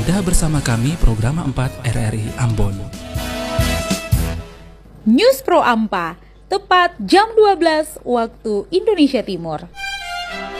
Anda bersama kami Program 4 RRI Ambon. News Pro Ampa, tepat jam 12 waktu Indonesia Timur.